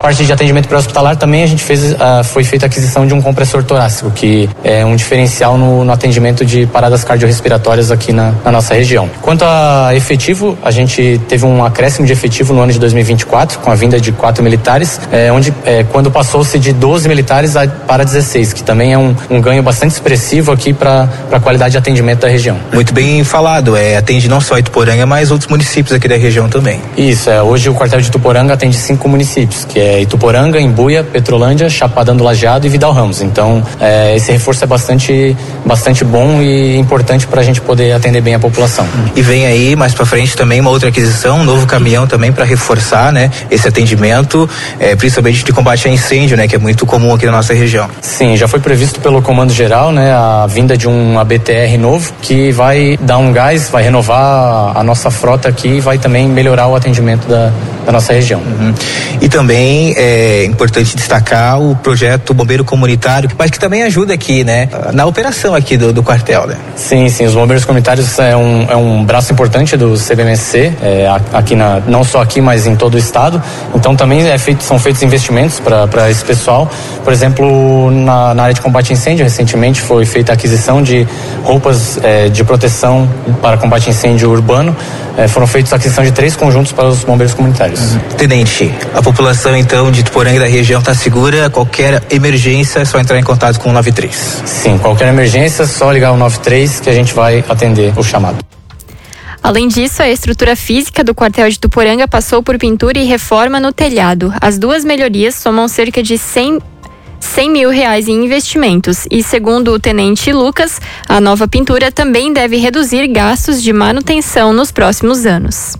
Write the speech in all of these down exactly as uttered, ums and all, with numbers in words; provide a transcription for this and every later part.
parte de atendimento pré-hospitalar também a gente fez, uh, foi feita a aquisição de um compressor torácico, que é um diferencial no, no atendimento de paradas cardiorrespiratórias aqui na, na nossa região. Quanto a efetivo, a gente teve um acréscimo de efetivo no ano de dois mil e vinte e quatro, com a vinda de quatro militares, é, onde é, quando passou-se de doze militares para dezesseis, que também é um, um ganho bastante expressivo aqui para a qualidade de atendimento da região. Muito bem falado, é, atende não só Ituporanga, mas outros municípios aqui da região também. Isso, é, hoje o quartel de Ituporanga atende cinco municípios, que é Ituporanga, Imbuia, Petrolândia, Chapadão do Lajeado e Vidal Ramos. Então, é, esse reforço é bastante, bastante bom e importante para a gente poder atender bem a população. E vem aí mais para frente também uma outra aquisição, um novo caminhão também para reforçar, né, esse atendimento, é, principalmente de combate a incêndio, né, que é muito comum aqui na nossa região. Sim, já foi previsto pelo Comando Geral, né, a vinda de um A B T R novo que vai dar um gás, vai renovar a nossa frota aqui e vai também melhorar o atendimento da, da nossa região. Uhum. E também é importante destacar o projeto Bombeiro Comunitário, mas que também ajuda aqui, né, na operação aqui do, do quartel, né? Sim, sim, os bombeiros comunitários é um, é um braço importante do C B M C, é, aqui na, não só aqui, mas em todo o estado. Então também é feito, são feitos investimentos para esse pessoal. Por exemplo, na, na área de combate a incêndio, recentemente foi feita a aquisição de roupas é, de proteção para combate a incêndio urbano. É, foram feitos a aquisição de três conjuntos para os bombeiros comunitários. Uhum. Tenente, a população então de Ituporanga e da região está segura? Qualquer emergência é só entrar em contato com o nove três? Sim, qualquer emergência é só ligar o nove três que a gente vai atender o chamado. Além disso, a estrutura física do quartel de Ituporanga passou por pintura e reforma no telhado. As duas melhorias somam cerca de cem mil reais em investimentos e, segundo o tenente Lucas, a nova pintura também deve reduzir gastos de manutenção nos próximos anos.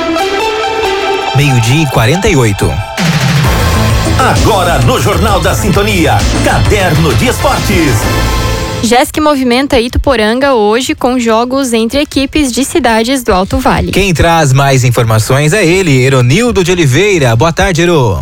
Meio-dia e quarenta e oito. Agora no Jornal da Sintonia, Caderno de Esportes. Jéssica movimenta Ituporanga hoje com jogos entre equipes de cidades do Alto Vale. Quem traz mais informações é ele, Eronildo de Oliveira. Boa tarde, Ero.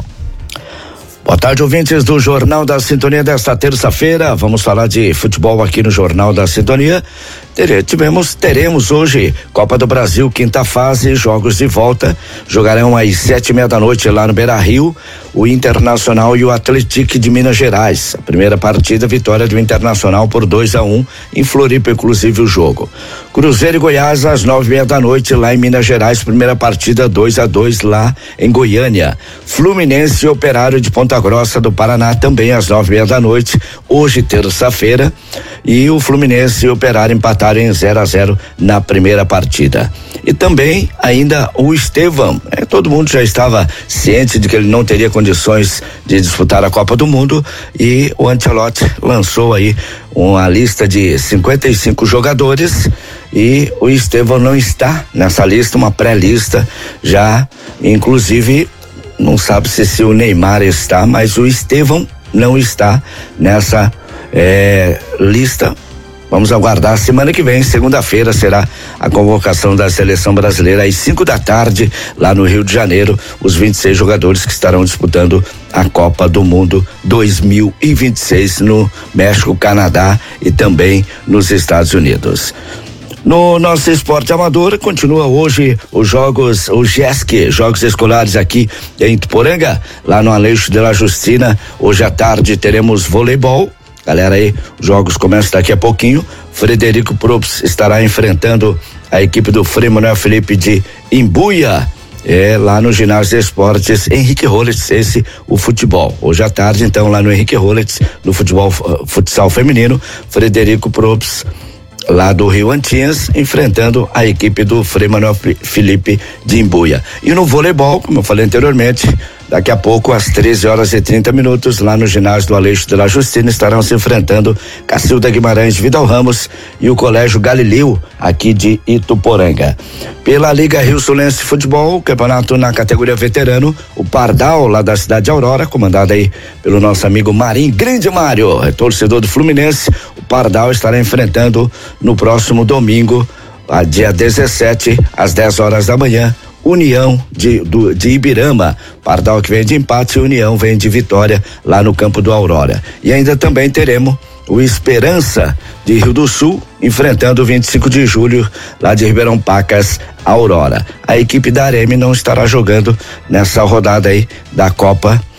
Boa tarde, ouvintes do Jornal da Sintonia desta terça-feira. Vamos falar de futebol aqui no Jornal da Sintonia. Tivemos, teremos hoje Copa do Brasil, quinta fase, jogos de volta. Jogarão às sete e meia da noite lá no Beira-Rio, o Internacional e o Atlético de Minas Gerais. A primeira partida, vitória do Internacional por dois a um, em Floripa, inclusive o jogo. Cruzeiro e Goiás às nove e meia da noite lá em Minas Gerais, primeira partida dois a dois lá em Goiânia. Fluminense e Operário de Ponta Grossa do Paraná também às nove e meia da noite, hoje terça-feira, e o Fluminense e Operário empataram em zero a zero na primeira partida. E também ainda o Estevão, é, todo mundo já estava ciente de que ele não teria condições de disputar a Copa do Mundo, e o Ancelotti lançou aí uma lista de cinquenta e cinco jogadores e o Estevão não está nessa lista, uma pré-lista já, inclusive não sabe se, se o Neymar está, mas o Estevão não está nessa é, lista. Vamos aguardar. Semana que vem, segunda-feira, será a convocação da seleção brasileira às cinco da tarde, lá no Rio de Janeiro, os vinte e seis jogadores que estarão disputando a Copa do Mundo dois mil e vinte e seis no México, Canadá e também nos Estados Unidos. No nosso esporte amador, continua hoje os jogos, o G E S C, Jogos Escolares aqui em Ituporanga, lá no Aleixo de la Justina. Hoje à tarde teremos voleibol. Galera aí, os jogos começam daqui a pouquinho. Frederico Probst estará enfrentando a equipe do Frei Manuel Felipe de Imbuia, é, lá no Ginásio de Esportes Henrique Rollins, esse o futebol. Hoje à tarde, então, lá no Henrique Rollins, no futebol, uh, futsal feminino, Frederico Probst, lá do Rio Antinhas, enfrentando a equipe do Frei Manuel Felipe de Imbuia. E no voleibol, como eu falei anteriormente, daqui a pouco, às treze horas e trinta minutos, lá no ginásio do Aleixo de la Justina, estarão se enfrentando Cacilda Guimarães de Vidal Ramos e o Colégio Galileu, aqui de Ituporanga. Pela Liga Rio Sulense Futebol, campeonato na categoria veterano, o Pardal, lá da cidade de Aurora, comandado aí pelo nosso amigo Marim, grande Mário, é torcedor do Fluminense. O Pardal estará enfrentando no próximo domingo, a dia dezessete, às dez horas da manhã, União de, do, de Ibirama. Pardal que vem de empate e União vem de vitória lá no campo do Aurora. E ainda também teremos o Esperança de Rio do Sul enfrentando o vinte e cinco de julho lá de Ribeirão Pacas, Aurora. A equipe da Areme não estará jogando nessa rodada aí da Copa